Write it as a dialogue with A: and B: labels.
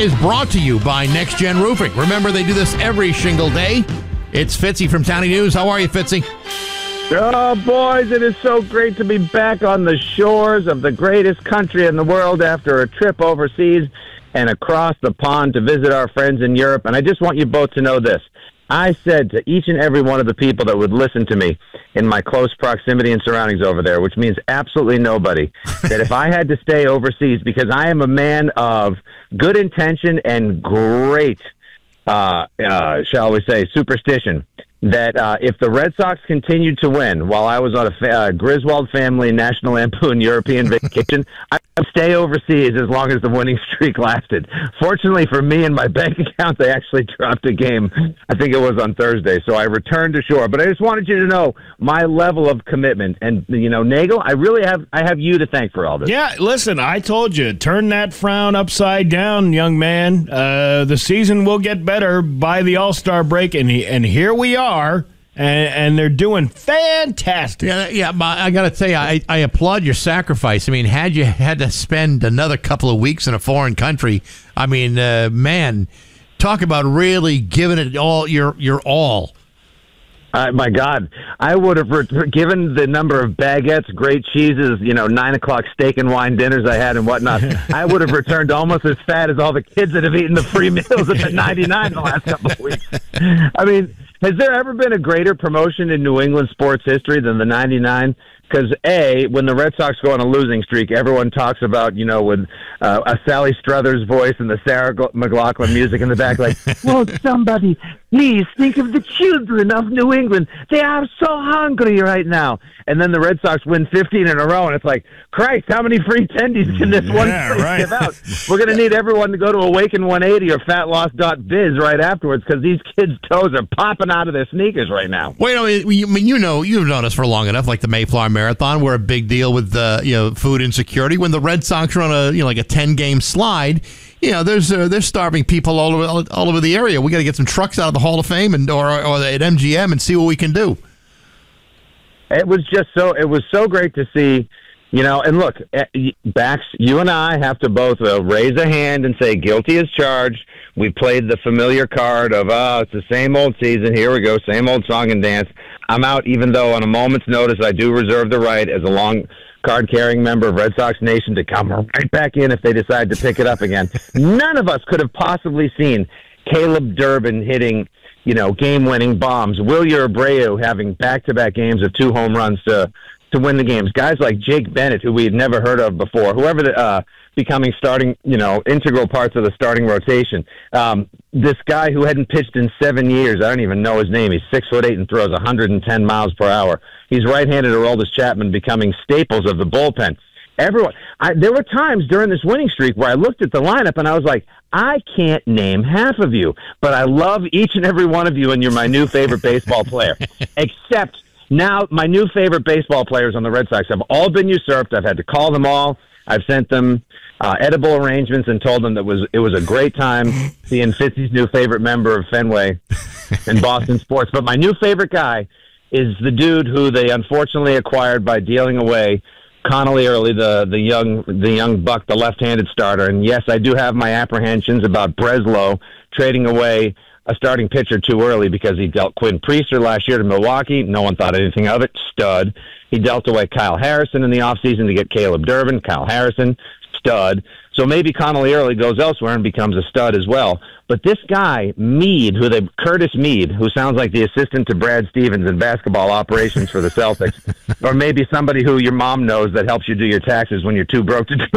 A: is brought to you by Next Gen Roofing. Remember, they do this every shingle day. It's Fitzy from Townie News. How are you, Fitzy?
B: Oh, boys, it is so great to be back on the shores of the greatest country in the world after a trip overseas and across the pond to visit our friends in Europe. And I just want you both to know this. I said to each and every one of the people that would listen to me in my close proximity and surroundings over there, which means absolutely nobody, that if I had to stay overseas, because I am a man of good intention and great, shall we say, superstition, that if the Red Sox continued to win while I was on a Griswold family National Lampoon European vacation, I would stay overseas as long as the winning streak lasted. Fortunately for me and my bank account, they actually dropped a game. I think it was on Thursday, so I returned to shore. But I just wanted you to know my level of commitment. And, you know, Nagel, I have you to thank for all this.
C: Yeah, listen, I told you, turn that frown upside down, young man. The season will get better by the All-Star break, and here we are. And they're doing fantastic.
A: Yeah. I got to tell you, I applaud your sacrifice. I mean, had you had to spend another couple of weeks in a foreign country, I mean, man, talk about really giving it all your all.
B: My God, I would have given the number of baguettes, great cheeses, 9 o'clock steak and wine dinners I had and whatnot. I would have returned almost as fat as all the kids that have eaten the free meals at the 99 the last couple of weeks. I mean, has there ever been a greater promotion in New England sports history than the 99? Because, when the Red Sox go on a losing streak, everyone talks about, with a Sally Struthers voice and the Sarah McLachlan music in the back, like, well, somebody, please think of the children of New England. They are so hungry right now. And then the Red Sox win 15 in a row, and it's like, Christ, how many free tendies can this one place give out? We're going to need everyone to go to Awaken 180 or fatloss.biz right afterwards, because these kids' toes are popping out of their sneakers right now.
A: Well, you've known us for long enough, like the Mayflower Marathon. We're a big deal with food insecurity. When the Red Sox are on a 10-game slide, there's starving people all over the area. We got to get some trucks out of the Hall of Fame or at MGM and see what we can do.
B: It was so great to see, and look, Bax, you and I have to both raise a hand and say guilty as charged. We played the familiar card of, it's the same old season. Here we go, same old song and dance. I'm out, even though on a moment's notice I do reserve the right as a long card-carrying member of Red Sox Nation to come right back in if they decide to pick it up again. None of us could have possibly seen Caleb Durbin hitting, game-winning bombs. Wilyer Abreu having back-to-back games of 2 home runs to win the games. Guys like Jake Bennett, who we had never heard of before, whoever becoming starting, integral parts of the starting rotation. This guy who hadn't pitched in 7 years, I don't even know his name. He's 6'8" and throws 110 miles per hour. He's right-handed Aroldis Chapman, becoming staples of the bullpen. Everyone. There were times during this winning streak where I looked at the lineup and I was like, I can't name half of you, but I love each and every one of you, and you're my new favorite baseball player. Except now my new favorite baseball players on the Red Sox have all been usurped. I've had to call them all. I've sent them edible arrangements and told them that it was a great time seeing Fitzy's new favorite member of Fenway and Boston sports. But my new favorite guy is the dude who they unfortunately acquired by dealing away Connolly Early, the young buck, the left-handed starter. And yes, I do have my apprehensions about Breslow trading away a starting pitcher too early, because he dealt Quinn Priester last year to Milwaukee. No one thought anything of it. Stud. He dealt away Kyle Harrison in the offseason to get Caleb Durbin. Kyle Harrison, stud. So maybe Connolly Early goes elsewhere and becomes a stud as well. But this guy, Curtis Mead, who sounds like the assistant to Brad Stevens in basketball operations for the Celtics, or maybe somebody who your mom knows that helps you do your taxes when you're too broke to do